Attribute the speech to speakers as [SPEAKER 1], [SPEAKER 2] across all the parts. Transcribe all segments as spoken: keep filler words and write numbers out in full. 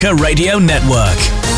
[SPEAKER 1] Radio Network.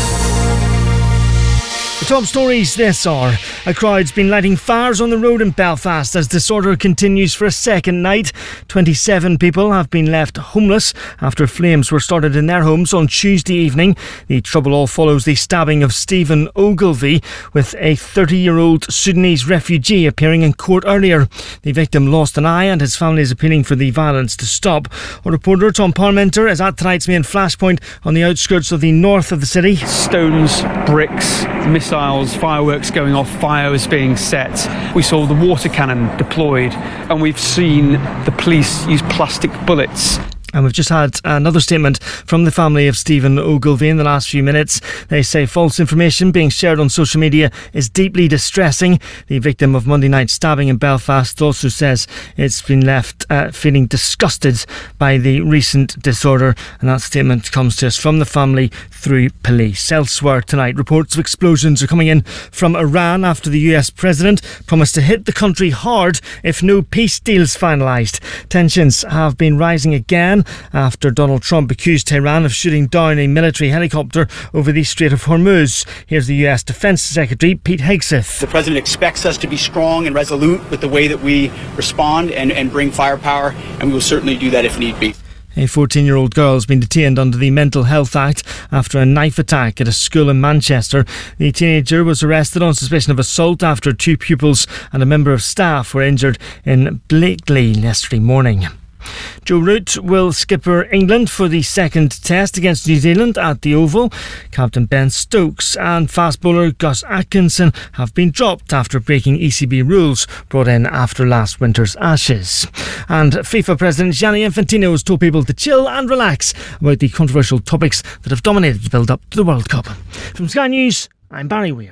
[SPEAKER 2] The top stories this hour. A crowd's been lighting fires on the road in Belfast as disorder continues for a second night. twenty-seven people have been left homeless after flames were started in their homes on Tuesday evening. The trouble all follows the stabbing of Stephen Ogilvie, with a thirty-year-old Sudanese refugee appearing in court earlier. The victim lost an eye and his family is appealing for the violence to stop. Our reporter Tom Parmenter is at tonight's main flashpoint on the outskirts of the north of the city.
[SPEAKER 3] Stones, bricks, missiles, fireworks going off, fires being set. We saw the water cannon deployed, and we've seen the police use plastic bullets.
[SPEAKER 2] And we've just had another statement from the family of Stephen Ogilvie in the last few minutes. They say false information being shared on social media is deeply distressing. The victim of Monday night's stabbing in Belfast also says it's been left uh, feeling disgusted by the recent disorder. And that statement comes to us from the family through police. Elsewhere tonight, reports of explosions are coming in from Iran after the U S president promised to hit the country hard if no peace deal's finalised. Tensions have been rising again after Donald Trump accused Tehran of shooting down a military helicopter over the Strait of Hormuz. Here's the U S Defence Secretary Pete Hegseth.
[SPEAKER 4] The President expects us to be strong and resolute with the way that we respond and, and bring firepower, and we will certainly do that if need be.
[SPEAKER 2] A fourteen-year-old girl has been detained under the Mental Health Act after a knife attack at a school in Manchester. The teenager was arrested on suspicion of assault after two pupils and a member of staff were injured in Blakely yesterday morning. Joe Root will skipper England for the second test against New Zealand at the Oval. Captain Ben Stokes and fast bowler Gus Atkinson have been dropped after breaking E C B rules brought in after last winter's Ashes. And FIFA President Gianni Infantino has told people to chill and relax about the controversial topics that have dominated the build-up to the World Cup. From Sky News, I'm Barry Weir.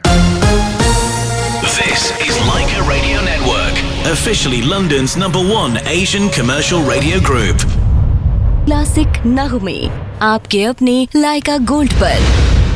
[SPEAKER 1] This is Leica Radio Network, officially London's number one Asian commercial radio group.
[SPEAKER 5] Classic नगमे आपके अपने लाइका gold पर।